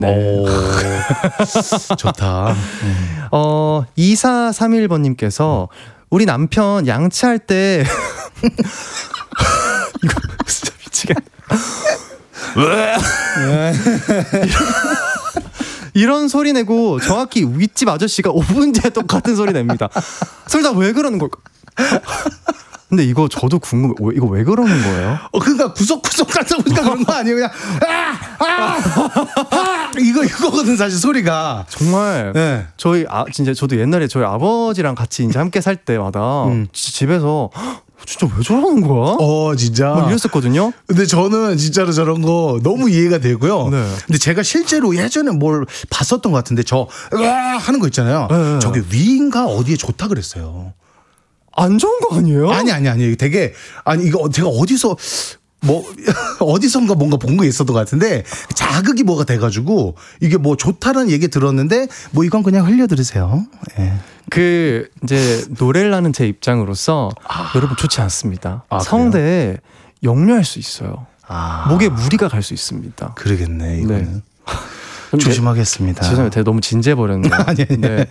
네. 좋다. 2431번님께서 우리 남편 양치할 때 이거 진짜 미치겠네. 이런 소리 내고 정확히 윗집 아저씨가 5분 뒤에 똑같은 소리 냅니다. 둘 다 왜 그러는 걸까? 근데 이거 저도 궁금해. 이거 왜 그러는 거예요? 그러니까 구석구석 가다 보니까 그런 거 아니에요? 그냥 이거거든 사실 소리가. 정말 네. 진짜 저도 옛날에 저희 아버지랑 같이 이제 함께 살 때마다 집에서 진짜 왜 저러는 거야? 진짜. 막 이랬었거든요. 근데 저는 진짜로 저런 거 너무 이해가 되고요. 네. 근데 제가 실제로 예전에 뭘 봤었던 것 같은데 하는 거 있잖아요. 네. 저게 위인가 어디에 좋다 그랬어요. 안 좋은 거 아니에요? 아니. 되게 이거 제가 어디선가 뭔가 본 거 있었던 것 같은데 자극이 뭐가 돼가지고 이게 뭐 좋다는 얘기 들었는데 뭐 이건 그냥 흘려들으세요. 예. 이제 노래를 하는 제 입장으로서 여러분 좋지 않습니다. 그래요? 성대에 역류할 수 있어요. 목에 무리가 갈 수 있습니다. 그러겠네 이거는. 네. 조심하겠습니다. 죄송해요. 너무 진지해버렸네요. 아니. 네.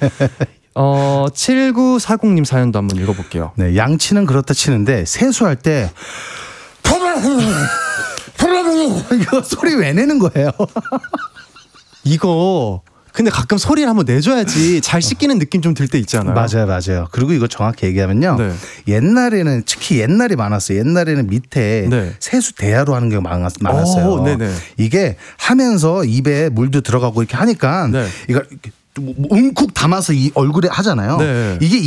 7940님 사연도 한번 읽어볼게요. 네, 양치는 그렇다 치는데 세수할 때 이거 소리 왜 내는 거예요? 이거 근데 가끔 소리를 한번 내줘야지 잘 씻기는 느낌 좀 들 때 있잖아요. 맞아요. 그리고 이거 정확히 얘기하면요. 네. 옛날에는 특히 옛날에 많았어요. 옛날에는 밑에 네. 세수 대야로 하는 경우가 많았어요. 네네. 이게 하면서 입에 물도 들어가고 이렇게 하니까 네. 이걸 움쿡 담아서 이 얼굴에 하잖아요. 네. 이게